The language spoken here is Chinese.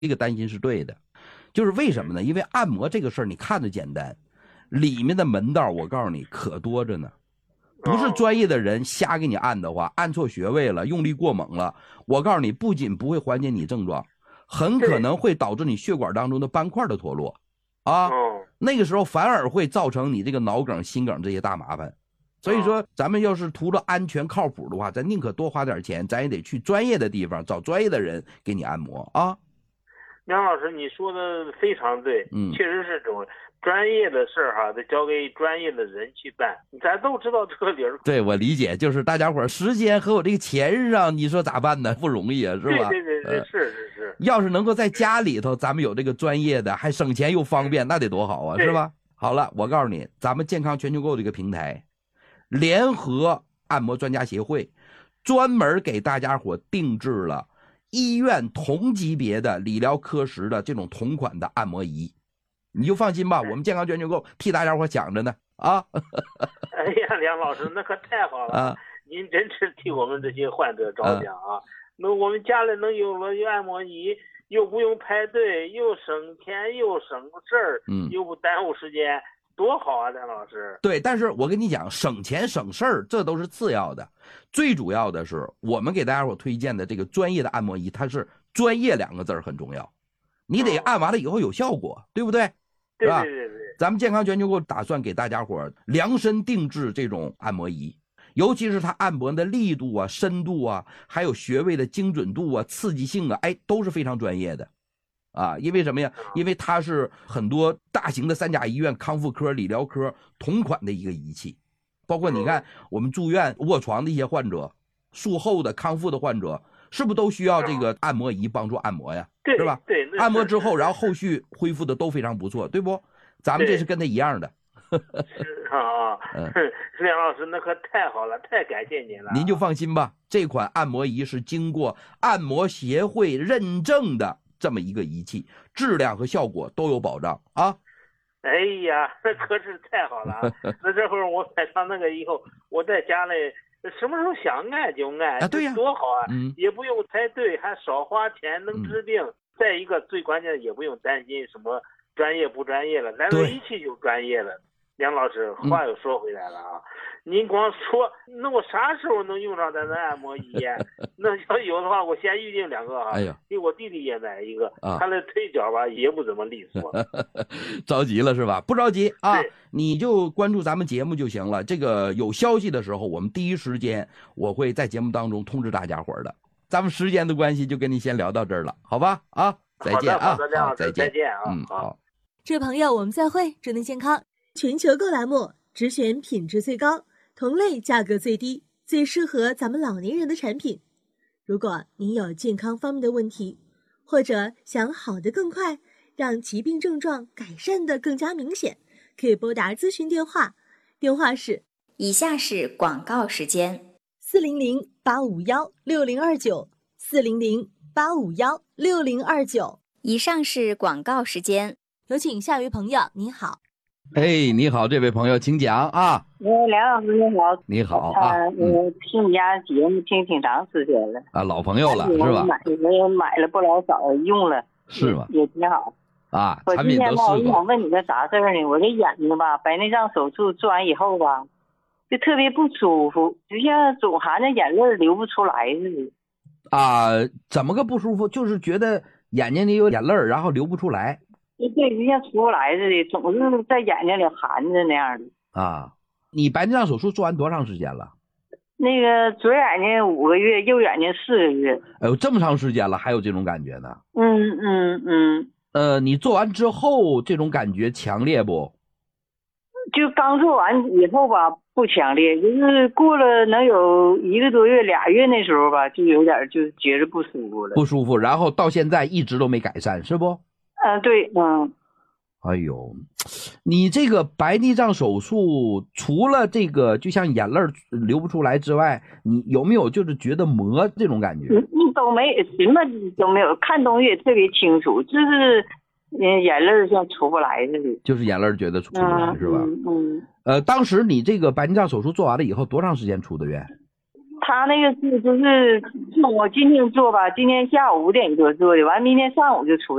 这个担心是对的。就是为什么呢？因为按摩这个事儿你看着简单，里面的门道我告诉你可多着呢。不是专业的人瞎给你按的话，按错穴位了，用力过猛了，我告诉你，不仅不会缓解你症状，很可能会导致你血管当中的斑块的脱落啊。那个时候反而会造成你这个脑梗、心梗这些大麻烦。所以说咱们要是图着安全靠谱的话，咱宁可多花点钱，咱也得去专业的地方找专业的人给你按摩啊。 梁老师，你说的非常对，确实是这种专业的事儿哈，得交给专业的人去办。咱都知道这个理儿。对， 我理解，就是大家伙时间和我这个钱上，你说咋办呢？不容易啊，是吧？ 对，是。 要是能够在家里头，咱们有这个专业的，还省钱又方便，那得多好啊，是吧？好了，我告诉你，咱们健康全球购这个平台，联合按摩专家协会，专门给大家伙定制了医院同级别的理疗科室的这种同款的按摩仪，你就放心吧，我们健康全球购替大家伙想着呢啊！ 哎呀，梁老师，那可太好了啊！您真是替我们这些患者着想啊！那我们家里能有了按摩仪，又不用排队，又省钱又省事儿，又不耽误时间，多好啊，梁老师。 对，但是我跟你讲，省钱省事儿这都是次要的，最主要的是我们给大家伙推荐的这个专业的按摩仪，它是专业2个字很重要，你得按完了以后有效果，对不对？ 对， 咱们健康全球购打算给大家伙量身定制这种按摩仪，尤其是它按摩的力度啊、深度啊，还有穴位的精准度啊、刺激性啊，都是非常专业的。因为什么呀？因为它是很多大型的3甲医院康复科、理疗科同款的一个仪器，包括你看我们住院卧床的一些患者、术后的康复的患者，是不是都需要这个按摩仪帮助按摩呀？ 对， 是吧？ 对， 按摩之后，然后后续恢复的都非常不错，对不？咱们这是跟他一样的。 是啊，梁老师，那可太好了，太感谢您了。 您就放心吧，这款按摩仪是经过按摩协会认证的这么一个仪器，质量和效果都有保障啊。 哎呀，那可是太好了。那这会儿我买上那个以后，我在家里什么时候想按就按， 对呀， 多好啊！也不用排队，还少花钱，能治病。再一个，最关键的也不用担心什么专业不专业了，咱这仪器就专业了。梁老师，话又说回来了啊，您光说，那我啥时候能用上咱的按摩仪呀？那要有的话，我先预定2个啊，给我弟弟也买一个，他的腿脚吧也不怎么利索。 着急了是吧？不着急啊，你就关注咱们节目就行了。这个有消息的时候，我们第一时间我会在节目当中通知大家伙的。咱们时间的关系，就跟你先聊到这儿了，好吧？再见啊！ 好，再见啊！ 好。 这位朋友，我们再会，祝您健康。全球购栏目只选品质最高、同类价格最低、最适合咱们老年人的产品。如果您有健康方面的问题，或者想好得更快，让疾病症状改善得更加明显，可以拨打咨询电话，电话是以下是广告时间 ：400-851-6029 400-851-6029。 以上是广告时间， 有请下一位朋友。你好。 你好，这位朋友，请讲啊。 梁老师你好。 你好啊。 我听你家节目听挺长时间了啊，老朋友了是吧？ 我也买了不老少，用了是吗？ 也挺好啊。 我今天吧，我想问你个啥事儿呢？我这眼睛吧，白内障手术做完以后吧，就特别不舒服，就像总含着眼泪流不出来似的。 怎么个不舒服？就是觉得眼睛里有眼泪，然后流不出来。 对，就像出不来似的，总是在眼睛里含着那样的。 你白内障手术做完多长时间了？ 那个左眼睛5个月，右眼睛4个月。 哎呦，这么长时间了，还有这种感觉呢？你做完之后这种感觉强烈不？ 就刚做完以后吧，不强烈，就是过了能有1个多月、2月那时候吧，就有点就觉着不舒服了。 不舒服，然后到现在一直都没改善，是不？ 对， 哎呦，你这个白内障手术除了这个就像眼泪流不出来之外，你有没有就是觉得磨这种感觉？ 都没，什么都没有，看东西也特别清楚，就是眼泪像出不来似的。 就是眼泪觉得出不来是吧？当时你这个白内障手术做完了以后多长时间出的院？ 他那个是就是我今天做吧，今天下午5点多做的，完明天上午就出来。